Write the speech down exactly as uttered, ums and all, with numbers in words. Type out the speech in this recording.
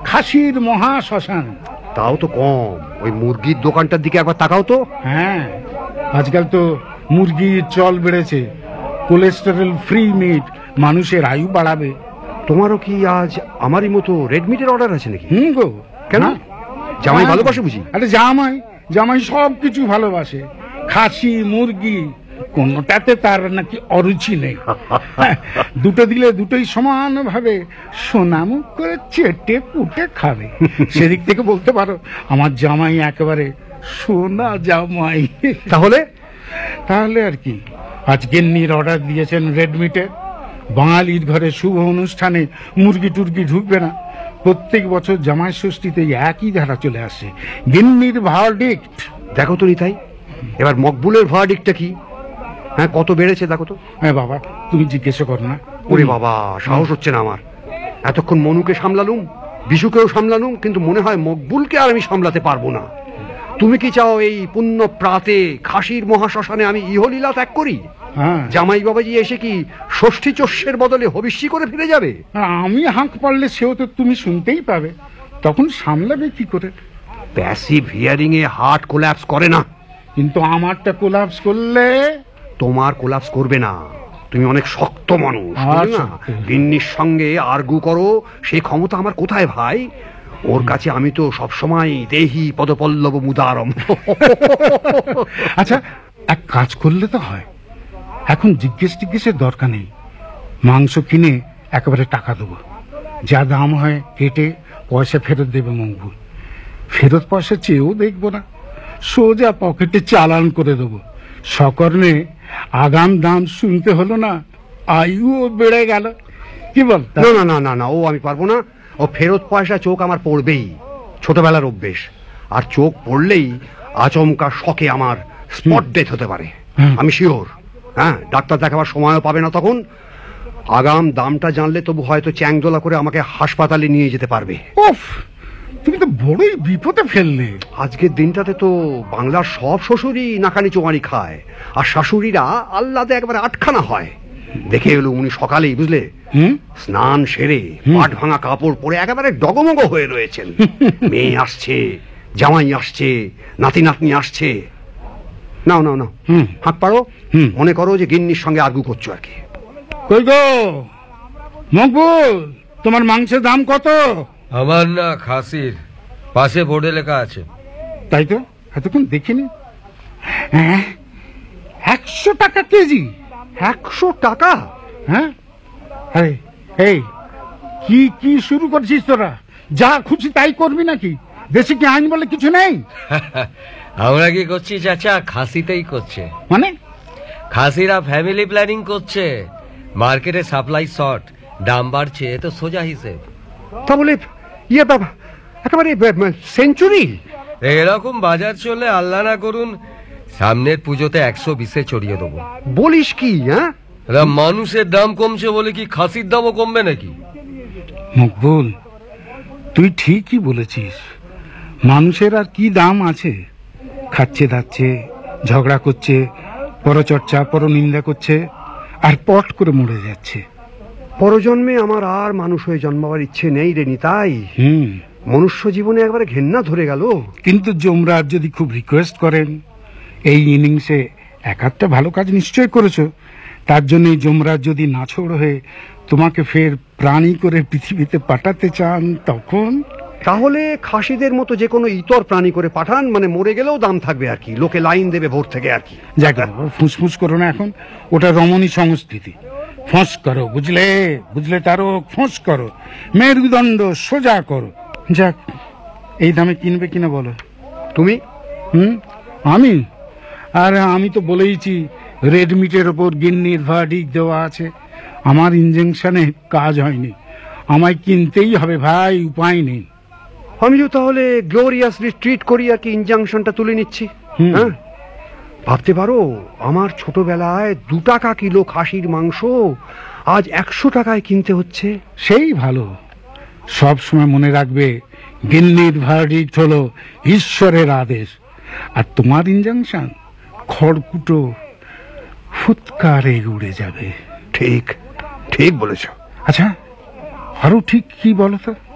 খাসির মহা শ্মশান। তাও তো কম, ওই মুরগির দোকানটার দিকে একবার তাকাও তো। হ্যাঁ, আজকাল তো মুরগির চল বেড়েছে। কোলেস্টেরল ফ্রি মিট মানুষের আয়ু বাড়াবে। তোমারও কি আজ আমারই মতো রেড মিটের অর্ডার আছে নাকি? হুম গো। কেন, জামাই ভালোবাসে বুঝি? আরে জামাই জামাই সব কিছু ভালোবাসে, খাসি মুরগি কোনটাতে তার নাকি অরুচি নেই। দুটো দিলে দুটোই সমান ভাবে সোনামুখ করে চেটে পুটে খাবে। সেদিক থেকে বলতে পারো আমার জামাই একেবারে সোনা জামাই। তাহলে তাহলে আর কি, আজ গিন্নির অর্ডার দিয়েছেন রেড মিটে। বাঙালির ঘরে শুভ অনুষ্ঠানে মুরগি টুরগি ঢুকবে না। প্রত্যেক বছর জামাই ষষ্ঠীতে একই ধারা চলে আসে, গিন্নির ভার্ডিক্ট। দেখো তো নিতাই, এবার মকবুলের ভার্ডিক্টটা কি? হ্যাঁ, কত বেড়েছে দেখো তো। হ্যাঁ বাবা, তুমি জিজ্ঞেস করো না। ওরে বাবা, সাহস হচ্ছে না আমার। এতক্ষণ মনুকে সামলালুম, বিশুকেও সামলালুম, কিন্তু মনে হয় মকবুলকে আর আমি সামলাতে পারবো না। তুমি কি চাও এই পুণ্য প্রাতে খাসির মহাশ্মশানে আমি ইহলীলা ত্যাগ করি? জামাই বাবাজি এসে কি ষষ্ঠী চস্যের বদলে হবিষ্যি করে ফিরে যাবে? আমি হাঁক পারলে সেও তো তুমি শুনতেই পাবে, তখন সামলাবে কি করে? প্যাসিভ হিয়ারিং এ হার্ট কোল্যাপস করে না। কিন্তু আমারটা কোল্যাপস করলে? তোমার কোল্যাপস করবে না, তুমি অনেক শক্ত মানুষ। গিন্নির সঙ্গে আর্গু করো, সেই ক্ষমতা আমার কোথায় ভাই? ওর কাছে আমি তো সবসময় দেহি পদপল্লব মুদারম। আচ্ছা, এক কাজ করলে তো হয়, এখন জিজ্ঞেস টিজ্ঞেসের দরকার নেই। মাংস কিনে একেবারে টাকা দেবো, যা দাম হয় কেটে পয়সা ফেরত দেবে মকবুল। ফেরত পয়সা চেয়েও দেখবো না, সোজা পকেটে চালান করে দেবো। সকর্ণে আগাম দাম শুনতে হলো না, আয়ুও বেড়ে গেল। কি বল? না না না না, ও আমি পারবো না। ও ফেরত পয়সা চোখ আমার পড়বেই, ছোটবেলার অভ্যেস। আর চোখ পড়লেই আচমকা শকে আমার স্পট ডেথ হতে পারে, আমি শিওর। হ্যাঁ, ডাক্তার দেখাবার সময়ও পাবে না তখন। আগাম দামটা জানলে তবু হয়তো চ্যাংদোলা করে আমাকে হাসপাতালে নিয়ে যেতে পারবে। উফ, তুমি তো বড়ই বিপদে ফেললে। আজকের দিনটাতে তো বাংলার সব শ্বশুরই নাকানি চোমানি খায়, আর শাশুড়িরা আল্লাদে একবারে আটখানা হয়। দেখে এলো উনি সকালেই, বুঝলে, স্নান সেরে পাট ভাঙা কাপড় পরে একেবারে ডগমগ হয়ে রয়েছেন। মেয়ে আসছে, জামাই আসছে, নাতি নাতনি আসছে। নাও নাও নাও, হাত পাড়ো, মনে করো যে গিন্নির সঙ্গে আর্গু করছো আর কি। কই গো মকবুল, তোমার মাংসের দাম কত? আমার না, খাসির। পাশে বোর্ডে লেখা আছে। তাই তো, এতক্ষণ দেখিনি। হ্যাঁ, একশো টাকা কেজি। একশো টাকা? হ্যাঁ, আরে এই কি কি শুরু করছিস তোরা? যা খুশি তাই করবি নাকি? দেশে কি আইন বলে কিছু নেই? আমরা কি করছি চাচা? খাসিতেই করছে। মানে? খাসিরা ফ্যামিলি প্ল্যানিং করছে। মার্কেটে সাপ্লাই শর্ট, দাম বাড়ছে, তো সোজা হিসেব। তা বলে ইয়ে বাবা, একেবারে সেঞ্চুরি। এরকম বাজার চলে আল্লাহ না করুন সামনের পুজোতে একশো বিশে চড়িয়ে দেবো। বলিস কি? হ্যাঁ, মানুষের দাম কমছে বলে কি খাসির দামও কমবে নাকি? মকবুল, তুই ঠিকই বলেছিস। মানুষের আর কি দাম আছে? খাচ্ছে দাচ্ছে, ঝগড়া করছে, পরচর্চা পরনিন্দা করছে, আর পট করে মরে যাচ্ছে। পরজন্মে আমার আর মানুষ হয়ে জন্মাবার ইচ্ছে নেই রে নিতাই। হুম, মনুষ্য জীবনে একবারে ঘেন্না ধরে গেল। কিন্তু যমরাজ যদি খুব রিকোয়েস্ট করেন, এই ইনিংসে এক একটা ভালো কাজ নিশ্চয় করেছো, তার জন্যই যমরাজ যদি নাছোড় হয়ে তোমাকে ফের প্রাণী করে পৃথিবীতে পাঠাতে চান, তখন? তাহলে খাসিদের মতো যে কোনো ইতর প্রাণী করে পাঠান, মানে মরে গেলেও দাম থাকবে আর কি, লোকে লাইন দেবে ভোর থেকে আর কি। যাক, ফুসফুস করো না এখন, ওটা রমণী সংস্কৃতি। ফোঁস করো, বুঝলে বুঝলে তারও ফোঁস করো, মেরুদণ্ড সোজা করো। যাক, এই দামে কিনবে কিনা বলো তুমি? হুম, আমি? আর আমি তো বলেইছি রেড মিটের ওপর গিন্নির ভার্ডিক্ট দেওয়া আছে। আমার ইনজেকশনে কাজ হয়নি, আমায় কিনতেই হবে ভাই, উপায় নেই। আমিও তাহলে গ্লোরিয়াসলি ট্রিট করি আর কি, ইনজাংশনটা তুলে নিচ্ছি। হ্যাঁ, ভাবতে পারো আমার ছোটবেলায় দু টাকা কিলো খাসির মাংস আজ একশো টাকায় কিনতে হচ্ছে। সেই ভালো। সব সময় মনে রাখবে, গিন্নির ভার্ডিক্ট হলো ঈশ্বরের আদেশ, আর তোমার ইনজাংশন খড়কুটো ফুৎকারে উড়ে যাবে। ঠিক ঠিক বলেছ। আচ্ছা, আরো ঠিক কি বলো তো?